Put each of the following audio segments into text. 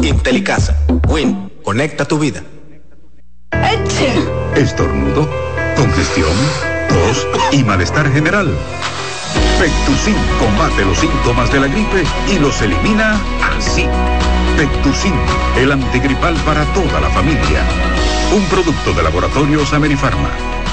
Intelicasa. Win. Conecta tu vida. Estornudo, congestión, tos y malestar general. Pectusin combate los síntomas de la gripe y los elimina así. Pectusin, el antigripal para toda la familia. Un producto de Laboratorios Amerifarma.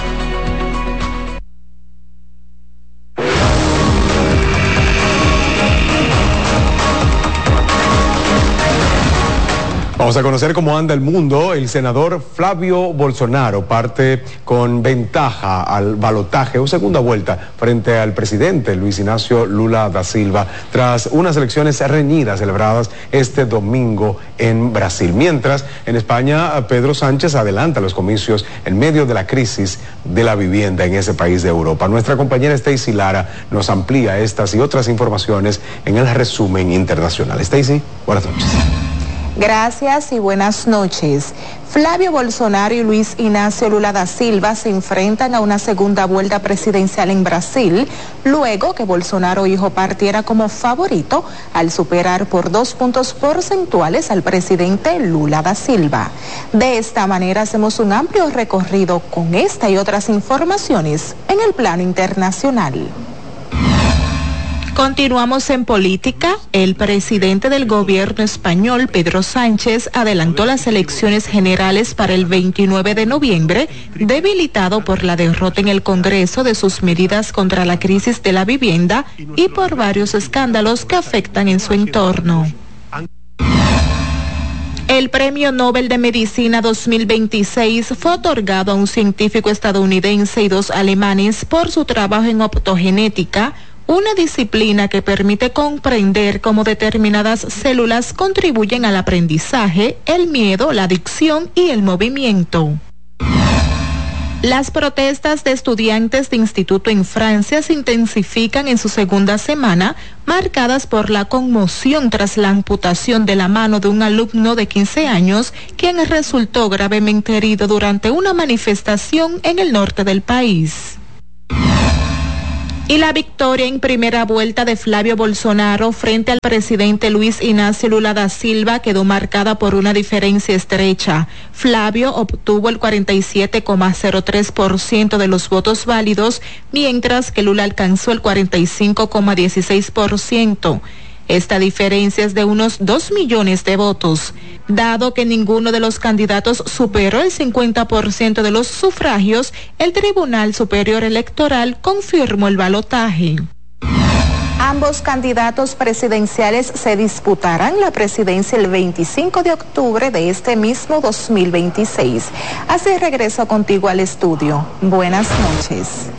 Vamos a conocer cómo anda el mundo. El senador Flavio Bolsonaro parte con ventaja al balotaje o segunda vuelta frente al presidente Luis Ignacio Lula da Silva tras unas elecciones reñidas celebradas este domingo en Brasil. Mientras, en España, Pedro Sánchez adelanta los comicios en medio de la crisis de la vivienda en ese país de Europa. Nuestra compañera Stacy Lara nos amplía estas y otras informaciones en el resumen internacional. Stacy, buenas noches. Gracias y buenas noches. Flavio Bolsonaro y Luis Ignacio Lula da Silva se enfrentan a una segunda vuelta presidencial en Brasil, luego que Bolsonaro hijo partiera como favorito al superar por 2 puntos porcentuales al presidente Lula da Silva. De esta manera hacemos un amplio recorrido con esta y otras informaciones en el plano internacional. Continuamos en política. El presidente del gobierno español, Pedro Sánchez, adelantó las elecciones generales para el 29 de noviembre, debilitado por la derrota en el Congreso de sus medidas contra la crisis de la vivienda y por varios escándalos que afectan en su entorno. El Premio Nobel de Medicina 2026 fue otorgado a un científico estadounidense y 2 alemanes por su trabajo en optogenética, una disciplina que permite comprender cómo determinadas células contribuyen al aprendizaje, el miedo, la adicción y el movimiento. Las protestas de estudiantes de instituto en Francia se intensifican en su segunda semana, marcadas por la conmoción tras la amputación de la mano de un alumno de 15 años, quien resultó gravemente herido durante una manifestación en el norte del país. Y la victoria en primera vuelta de Flavio Bolsonaro frente al presidente Luis Ignacio Lula da Silva quedó marcada por una diferencia estrecha. Flavio obtuvo el 47,03% de los votos válidos, mientras que Lula alcanzó el 45,16%. Esta diferencia es de unos 2 millones de votos. Dado que ninguno de los candidatos superó el 50% de los sufragios, el Tribunal Superior Electoral confirmó el balotaje. Ambos candidatos presidenciales se disputarán la presidencia el 25 de octubre de este mismo 2026. Así regreso contigo al estudio. Buenas noches.